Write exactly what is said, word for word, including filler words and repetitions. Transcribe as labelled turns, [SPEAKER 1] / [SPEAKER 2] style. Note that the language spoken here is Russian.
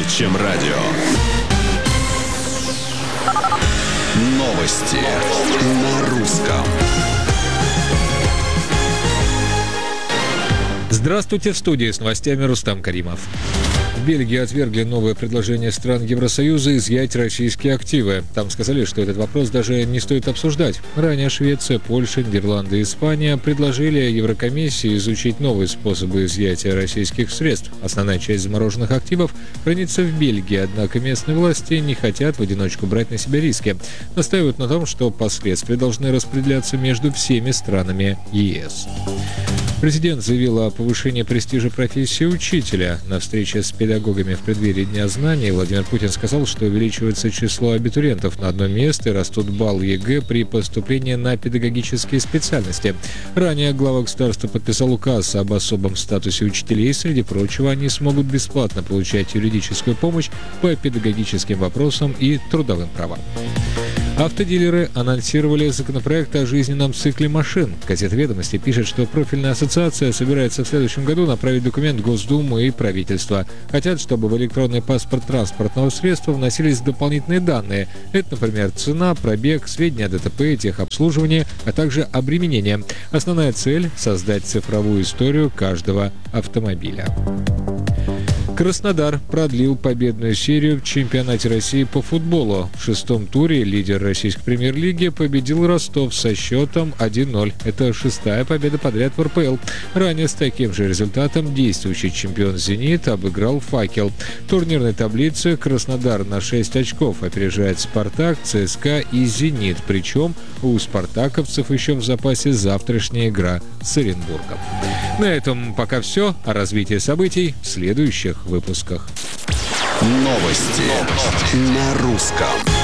[SPEAKER 1] чем радио. Новости на русском.
[SPEAKER 2] Здравствуйте, в студии с новостями Рустам Каримов. В Бельгии отвергли новое предложение стран Евросоюза изъять российские активы. Там сказали, что этот вопрос даже не стоит обсуждать. Ранее Швеция, Польша, Нидерланды и Испания предложили Еврокомиссии изучить новые способы изъятия российских средств. Основная часть замороженных активов хранится в Бельгии, однако местные власти не хотят в одиночку брать на себя риски. Настаивают на том, что последствия должны распределяться между всеми странами ЕС. Президент заявил о повышении престижа профессии учителя. На встрече с педагогами в преддверии Дня знаний Владимир Путин сказал, что увеличивается число абитуриентов на одно место и растут баллы ЕГЭ при поступлении на педагогические специальности. Ранее глава государства подписал указ об особом статусе учителей. Среди прочего, они смогут бесплатно получать юридическую помощь по педагогическим вопросам и трудовым правам. Автодилеры анонсировали законопроект о жизненном цикле машин. Газета «Ведомости» пишет, что профильная ассоциация собирается в следующем году направить документ в Госдуму и правительство. Хотят, чтобы в электронный паспорт транспортного средства вносились дополнительные данные. Это, например, цена, пробег, сведения о ДТП, техобслуживании, а также обременение. Основная цель – создать цифровую историю каждого автомобиля. Краснодар продлил победную серию в чемпионате России по футболу. В шестом туре лидер российской премьер-лиги победил Ростов со счетом один ноль. Это шестая победа подряд в эр пэ эл. Ранее с таким же результатом действующий чемпион «Зенит» обыграл «Факел». В турнирной таблице Краснодар на шесть очков опережает «Спартак», ЦСКА и «Зенит». Причем у спартаковцев еще в запасе завтрашняя игра с Оренбургом. На этом пока все. О развитии событий в следующих выпусках.
[SPEAKER 1] Новости на русском.